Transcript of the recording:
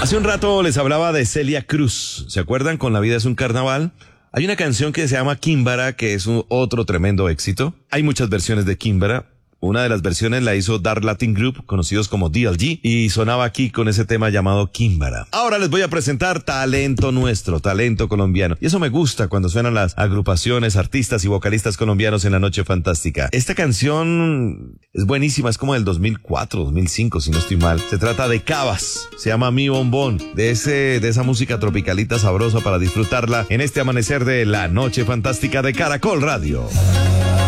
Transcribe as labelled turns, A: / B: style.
A: Hace un rato les hablaba de Celia Cruz. ¿Se acuerdan? Con La vida es un carnaval. Hay una canción que se llama Kimbara, que es otro tremendo éxito. Hay muchas versiones de Kimbara. Una de las versiones la hizo Dark Latin Group, conocidos como DLG, y sonaba aquí con ese tema llamado Kimbara. Ahora les voy a presentar talento nuestro, talento colombiano. Y eso me gusta cuando suenan las agrupaciones, artistas y vocalistas colombianos en la Noche Fantástica. Esta canción es buenísima, es como del 2004, 2005, si no estoy mal. Se trata de Cabas, se llama Mi Bombón, de esa música tropicalita sabrosa para disfrutarla en este amanecer de la Noche Fantástica de Caracol Radio.